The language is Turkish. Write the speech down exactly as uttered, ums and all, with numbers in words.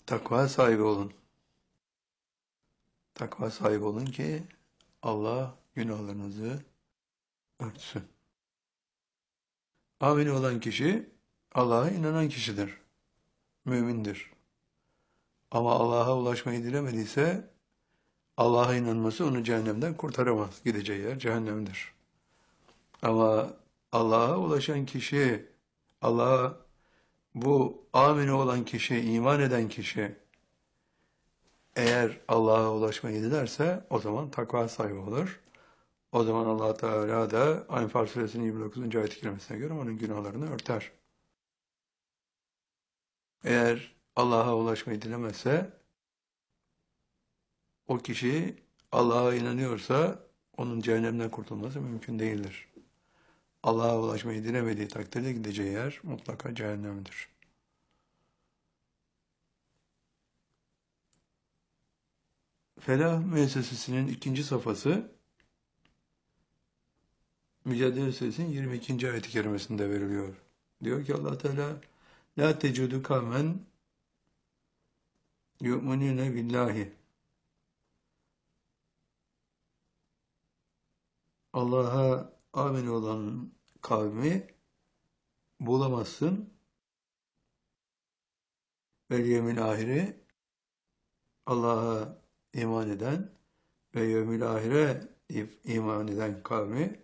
Takva sahibi olun. Takva sahibi olun ki Allah günahlarınızı örtsün. Amin olan kişi Allah'a inanan kişidir. Mümindir. Ama Allah'a ulaşmayı dilemediyse Allah'a inanması onu cehennemden kurtaramaz. Gideceği yer cehennemdir. Ama Allah'a ulaşan kişi, Allah'a bu amine olan kişi, iman eden kişi eğer Allah'a ulaşmayı dilerse o zaman takva sahibi olur. O zaman Allah Teala da Enfal suresinin yirmi dokuzuncu ayet-i kerimesine göre onun günahlarını örter. Eğer Allah'a ulaşmayı dilemezse o kişi Allah'a inanıyorsa onun cehennemden kurtulması mümkün değildir. Allah'a ulaşmayı dilemediği takdirde gideceği yer mutlaka cehennemdir. Felah Müessesesi'nin ikinci safhası Mücadele Suresinin yirmi ikinci ayet-i kerimesinde veriliyor. Diyor ki Allah Teala La tecudu kavmen yu'minune billahi Allah'a amin olan kavmi bulamazsın. Vel yevmil ahire Allah'a iman eden ve yevmil ahire iman eden kavmi